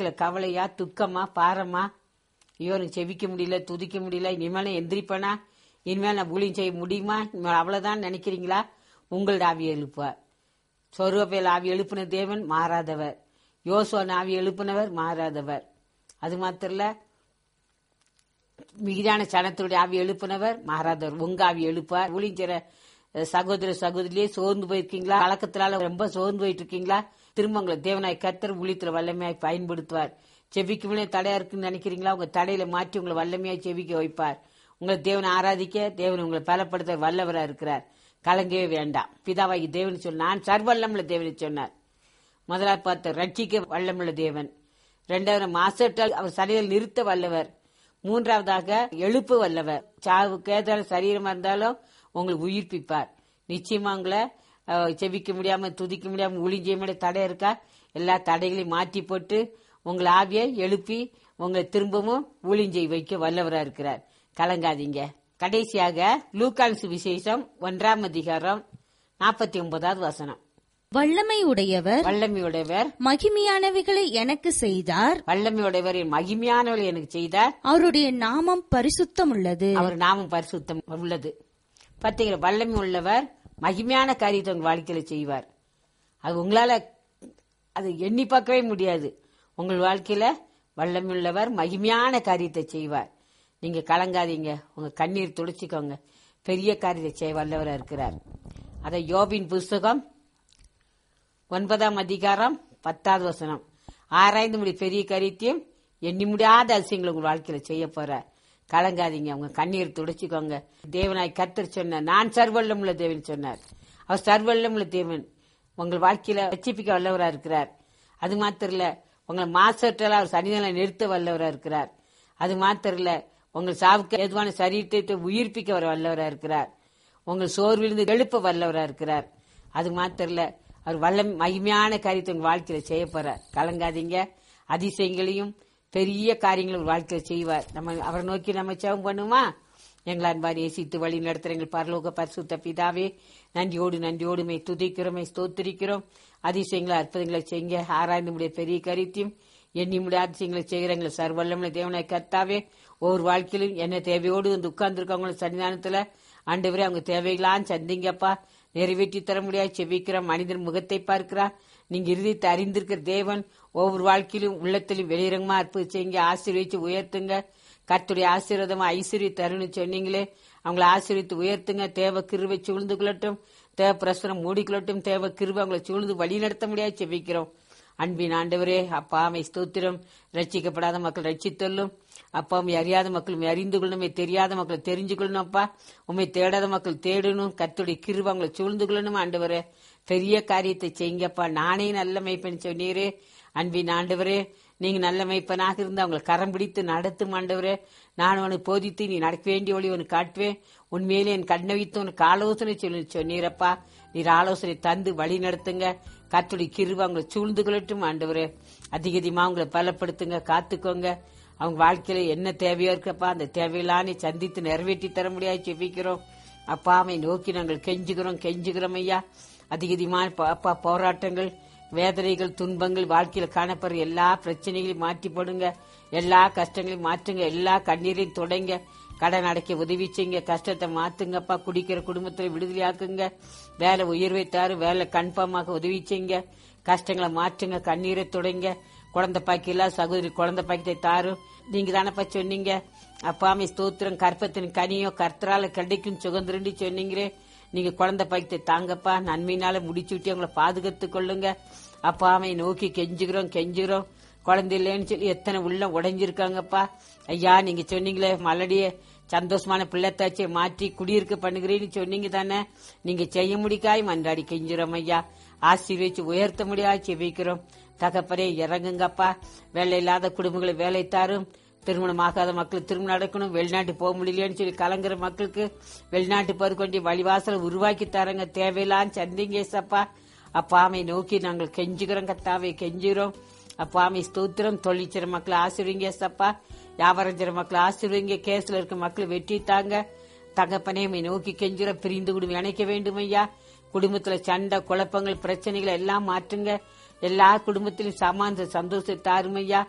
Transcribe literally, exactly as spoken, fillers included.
வாழ்க்கையில கவலையா, துக்கமா, பாரமா, ஐயோ எனக்கு செவிக்க முடியல, துதிக்க முடியல, இனிமேல் எந்திரிப்பனா, இனிமேல் நான் ஊழியம் செய்ய முடியுமா, இனிமேல் அவ்வளவுதான் நினைக்கிறீங்களா? உங்களோட ஆவி எழுப்புவார். சொர்வபேல் ஆவி எழுப்பின தேவன் மாறாதவர். யோசுவன் ஆவி எழுப்பினவர் மாறாதவர். அது மாத்திரம் இல்ல, மிகுதியான சனத்துடைய ஆவி எழுப்பினவர் மாறாதவர். உங்க ஆவி எழுப்பார். ஊழியம் செய்ற சகோதர சகோதரியே சோர்ந்து போயிருக்கீங்களா? கலக்கத்தினால ரொம்ப சோர்ந்து போயிட்டு இருக்கீங்களா? திரும்ப உங்களை தேவனாய் கர்த்தர் ஊழியத்துல வல்லமையாய் பயன்படுத்துவார். செவிக்குமே தடையா இருக்குன்னு நினைக்கிறீங்களா? உங்க தடையில மாற்றி உங்களை வல்லமையாய் செவிக்க வைப்பார். உங்களை தேவனை ஆராதிக்க தேவன் உங்களை பலப்படுத்த வல்லவரா இருக்கிறார். கலங்கவே வேண்டாம். பிதாவாகி தேவன் சொன்ன நான் சர்வல்லமுள்ள தேவனை சொன்னார். முதலாவது பார்த்த ரட்சிக்க வல்லமுள்ள தேவன். இரண்டாவது மாசற்றால் அவர் சரீரம் நிறுத்த வல்லவர். மூன்றாவதாக எழுப்பு வல்லவர். சாவு கேதார சரீரமா இருந்தாலும் உங்களுக்கு உயிர்ப்பிப்பார். நிச்சயமா உங்களை செவிக்க முடியாம, துதிக்க முடியாம, ஊழியம் முடிய தடை இருக்கா? எல்லா தடைகளையும் மாற்றி போட்டு உங்களை ஆவியை எழுப்பி உங்களை திரும்பவும் ஊழியம் செய்ய வைக்க வல்லவரா இருக்கிறார். கலங்காதீங்க. கடைசியாக லூக்கான் சுவிசேஷம் ஒன்றாம் அதிகாரம் நாற்பத்தி ஒன்பதாவது வசனம். வல்லமை உடையவர் வல்லமை உடையவர் மகிமையானவைகளை எனக்கு செய்தார். வல்லமை உடையவர் மகிமையானவர்களை எனக்கு செய்தார். அவருடைய நாமம் பரிசுத்தம் உள்ளது. அவர் நாமம் பரிசுத்தம் உள்ளது. பத்தீங்க, வல்லமை உள்ளவர் மகிமையான காரியத்தை உங்க வாழ்க்கையில செய்வார். அது உங்களால அது எண்ணி பார்க்கவே முடியாது. உங்கள் வாழ்க்கையில வல்லமை உள்ளவர் மகிமையான காரியத்தை செய்வார். நீங்க கலங்காதீங்க. உங்க கண்ணீர் துடைச்சிக்கோங்க. பெரிய காரியத்தை செய்ய வல்லவரா இருக்கிறார். அதை யோபின் புஸ்தகம் ஒன்பதாம் அதிகாரம் பத்தாவது வசனம். ஆராய்ந்து முடி பெரிய காரியத்தையும் எண்ணி முடியாத அதிசயங்களை உங்க வாழ்க்கையில செய்ய போற. கலங்காதீங்க. உங்க கண்ணீர் துடைச்சிக்கோங்க. தேவனாய் கர்த்தர் சொன்னார் நான் சர்வல்லமுள்ள தேவன் சொன்னார். அவர் சர்வல்லமுள்ள தேவன் உங்கள் வாழ்க்கையில ரட்சிப்பிக்க வல்லவரா இருக்கிறார். அது மாத்திரம் இல்ல, உங்களை மாசற்றால் அவர் சன்னிதானம் நிறுத்த வல்லவரா இருக்கிறார். அது மாத்திரம் இல்ல, உங்கள் சாவுக்கு ஏதுவான சரீரத்தை உயிர்ப்பிக்க வர வல்லவரா இருக்கிறார். உங்கள் சோர்விலிருந்து எழுப்ப வல்லவரா இருக்கிறார். அது மாத்திரம் இல்ல, அவர் வல்ல மகிமையான காரியத்தை உங்க வாழ்க்கையில செய்ய போறார். கலங்காதீங்க. அதிசயங்களையும் பெரிய காரியங்களும் வாழ்க்கையில செய்வார். நம்ம அவரை நோக்கி நம்ம ஜெபம் பண்ணுமா? எங்கள் அன்பார் நேசித்து வழி நடத்துற எங்கள் பரலோக பரிசுத்த பிதாவே, நன்றியோடு நன்றியோடு மே துதிக்கிறோம், ஸ்தோத்திரிக்கிறோம். அதிசயங்களை அற்புதங்களை செய்யுங்க. ஆராய்ந்து முடிய பெரிய கருத்தையும் எண்ணி முடியாத அதிசயங்களை செய்கிற எங்களை சர்வல்லமுள்ள தேவனாய் கர்த்தாவே, ஒவ்வொரு வாழ்க்கையிலும் என்ன தேவையோடு வந்து உட்கார்ந்துருக்கவங்கள சன்னிதானத்துல ஆண்டவரே அவங்க தேவைகளான்னு சந்திங்கப்பா. நிறைவேற்றி தர முடியாது செவிக்கிற மனிதன் முகத்தை பார்க்கிறார். நீங்க இறுதித்து அறிந்திருக்கிற தேவன் ஒவ்வொரு வாழ்க்கையிலும் உள்ளத்திலும் வெளியிறங்கமா அற்புதம் செய்யுங்க. ஆசீர்வதிச்சு உயர்த்துங்க. கர்த்தருடைய ஆசீர்வாதமா ஐஸ்வர்ய தருன்னு சொன்னீங்களே, அவங்களை ஆசீர்வித்து உயர்த்துங்க. தேவ கிருவை சூழ்ந்து கொள்ளட்டும். தேவ பிரசுரம் மூடிக்கொள்ளட்டும். தேவ கிருவை அவங்களை சூழ்ந்து வழி நடத்த முடியாது செவிக்கிறோம். அன்பின் ஆண்டவரே, அப்பா அமை ஸ்தோத்திரம். ரட்சிக்கப்படாத மக்கள் ரட்சித்தல்லும் அப்பா, உண்மை அறியாத மக்கள் அறிந்து கொள்ளணும், தெரியாத மக்கள் தெரிஞ்சு கொள்ளணும். அப்பா, உண்மை தேடாத மக்கள் தேடணும். கர்த்தருடைய கிருபை அவங்களை சூழ்ந்து கொள்ளணும். ஆண்டவரே, பெரிய காரியத்தை செய்யுங்கப்பா. நானே நல்ல மெய்ப்பன் சொன்னீரே. அன்பின் ஆண்டவரே, நீங்க நல்ல மெய்ப்பனாக இருந்து அவங்களை கரம் பிடித்து நடத்தும். ஆண்டவரே, நான் உனக்கு போதித்து நீ நடக்க வேண்டிய ஒளி உனக்கு காட்டுவேன். உண்மையிலே என் கண்ணை வைத்து உனக்கு ஆலோசனை சொல்லி சொன்னீரப்பா. நீர் ஆலோசனை தந்து வழி நடத்துங்க. கர்த்தருடைய கிருபை அவங்களை சூழ்ந்து கொள்ளட்டும். ஆண்டவரே, அதிக அதிகமா அவங்களை பலப்படுத்துங்க, காத்துக்கோங்க. அவங்க வாழ்க்கையில என்ன தேவையோ இருக்கப்பா, அந்த தேவையிலானே சந்தித்து நிறைவேற்றி தர முடியாது செபிக்கிறோம். அப்பாவை நோக்கி நாங்கள் கெஞ்சுகிறோம் கெஞ்சுகிறோம் ஐயா. அதிக அதிகமான அப்பா போராட்டங்கள், வேதனைகள், துன்பங்கள் வாழ்க்கையில காணப்படுற எல்லா பிரச்சனைகளையும் மாற்றி போடுங்க. எல்லா கஷ்டங்களையும் மாற்றுங்க. எல்லா கண்ணீரையும் தொடங்க. கடன் அடைக்க உதவி செய்யுங்க. கஷ்டத்தை மாத்துங்கப்பா. குடிக்கிற குடும்பத்துல விடுதலையாக்குங்க. வேலை உயர்வை தாரு. வேலை கன்ஃபார்மாக உதவி செய்யுங்க. கஷ்டங்களை மாற்றுங்க. கண்ணீரை தொடங்க. குழந்தை பாக்கியில சகோதரி குழந்தை பாக்கியத்தை தாரும். நீங்க தானப்பா சொன்னீங்க, அப்பாமே ஸ்தோத்திரம், கற்பத்தின் கனியோ கர்த்தரால கிடைக்கும் சுகந்திரண்டி சொன்னீங்களே. நீங்க குழந்தை பாக்கியத்தை தாங்கப்பா. நன்மையினால முடிச்சு விட்டு அவங்களை பாதுகாத்துக் கொள்ளுங்க. அப்பாமை நோக்கி கெஞ்சுகிறோம் கெஞ்சுகிறோம். குழந்தை இல்லைன்னு சொல்லி எத்தனை உள்ள உடைஞ்சிருக்காங்கப்பா. ஐயா, நீங்க சொன்னீங்களே மலடிய சந்தோஷமான பிள்ளைத்தாச்சியை மாற்றி குடியிருக்க பண்ணுகிறேன்னு சொன்னீங்க தானே. நீங்க செய்ய முடிக்காய் மன்றாடி கெஞ்சுறோம் ஐயா. ஆசீர்வதிச்சு உயர்த்த முடியாது செபிக்கிறோம். தகப்பரே இறங்குங்கப்பா. வேலை இல்லாத குடும்பங்களை வேலை தாரும். திருமணம் ஆகாத மக்கள் திருமணம் நடக்கணும். வெளிநாட்டு போக முடியலன்னு சொல்லி கலங்குற மக்களுக்கு வெளிநாட்டு போறதுக்கு வழிவாசலை உருவாக்கி தரங்க. தேவையில்லான்னு சந்திங்க சப்பா. அப்பாமை நோக்கி நாங்கள் கெஞ்சுகிறோம் கத்தாவை கெஞ்சுகிறோம். அப்பாமை ஸ்தோத்திரம். தொழிற்சிற மக்களை ஆசீர்வதிங்க சப்பா. வியாபாரம் செய்ற மக்களை ஆசீர்வதிங்க. கேஸ்ல இருக்க மக்களை வெற்றி தாங்க. தகப்பனே நோக்கி கெஞ்சுகிறோம். பிரிந்து குடும்பம் இணைக்க வேண்டும் ஐயா. குடும்பத்துல சண்டை குழப்பங்கள் பிரச்சனைகளை எல்லாம் மாற்றுங்க. எல்லா குடும்பத்திலும் சமாந்த சந்தோஷத்தை தாருமையா.